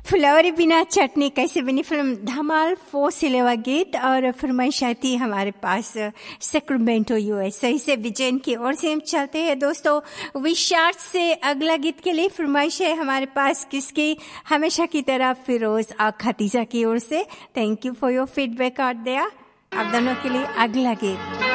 फुलौरी बिना चटनी कैसे बनी फिल्म धमाल 4 से लेवा गीत और फरमाइश आई थी हमारे पास सैक्रामेंटो यूएसए से विजयन की ओर से। हम चलते हैं दोस्तों विशार्ट से अगला गीत के लिए। फरमाइश है हमारे पास किसकी, हमेशा की तरह फिरोज और खतीजा की ओर से। Thank you for your feedback out there. आप दोनों के लिए अगला गीत।